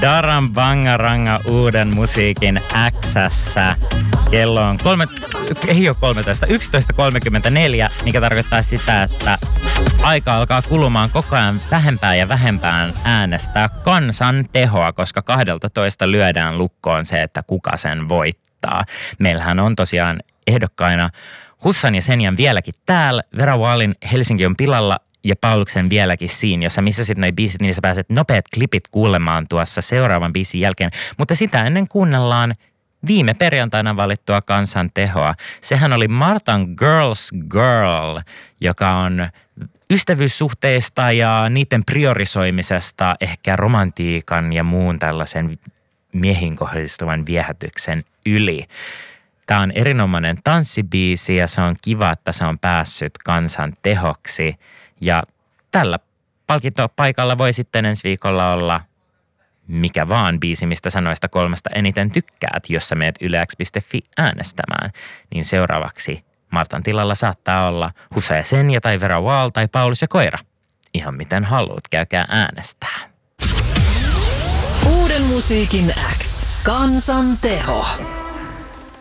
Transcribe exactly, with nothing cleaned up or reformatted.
Daran Bangaranga uuden musiikin X:ssä. Kello on kolme, ei ole kolmetoista, yksitoista kolmekymmentäneljä, mikä tarkoittaa sitä, että aika alkaa kulumaan koko ajan vähempään ja vähempään äänestää kansan tehoa, koska kahdeltatoista lyödään lukkoon se, että kuka sen voittaa. Meillähän on tosiaan ehdokkaina Hussan ja Senjan vieläkin täällä, Vera Wallin Helsinki on pilalla ja Pauluksen vieläkin siinä, jossa missä sitten noi biisit, niin sä pääset nopeat klipit kuulemaan tuossa seuraavan biisin jälkeen. Mutta sitä ennen kuunnellaan viime perjantaina valittua kansan tehoa. Sehän oli Martan Girls Girl, joka on ystävyyssuhteista ja niiden priorisoimisesta ehkä romantiikan ja muun tällaisen miehiin kohdistuvan viehätyksen yli. Tämä on erinomainen tanssibiisi ja se on kiva, että se on päässyt kansan tehoksi. Ja tällä palkintopaikalla voi sitten ensi viikolla olla mikä vaan biisi, mistä sanoista kolmesta eniten tykkäät, jos sä meet yle x piste fi äänestämään. Niin seuraavaksi Martan tilalla saattaa olla Husa ja Senja tai Vera Wall tai Paulus ja Koira. Ihan miten haluat, käykää äänestää. Uuden musiikin X. Kansan teho.